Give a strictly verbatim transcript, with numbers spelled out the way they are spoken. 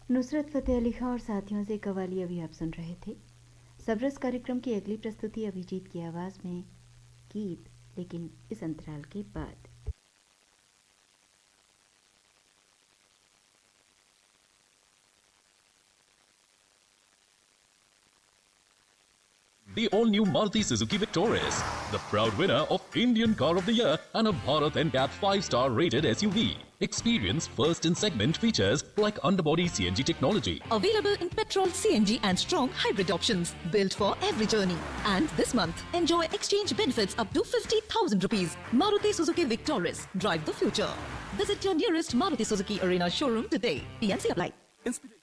नुसरत फ़तेह अली खां और साथियों से कवाली अभी आप सुन रहे थे। सबरस कार्यक्रम की अगली प्रस्तुति अभिजीत की आवाज़ में गीत, लेकिन इस अंतराल के बाद। The all-new Maruti Suzuki Victoris, the proud winner of Indian Car of the Year and a Bharat N C A P five-star rated S U V. Experience first-in-segment features like underbody C N G technology. Available in petrol, C N G and strong hybrid options. Built for every journey. And this month, enjoy exchange benefits up to fifty thousand rupees. Maruti Suzuki Victoris. Drive the future. Visit your nearest Maruti Suzuki Arena showroom today. P N C apply. Inspiration.